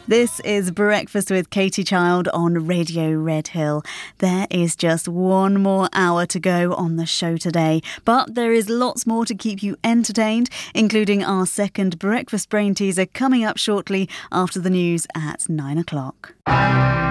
This is Breakfast with Katie Child on Radio Red Hill. There is just one more hour to go on the show today, but there is lots more to keep you entertained, including our second Breakfast Brain Teaser coming up shortly after the news at 9 o'clock.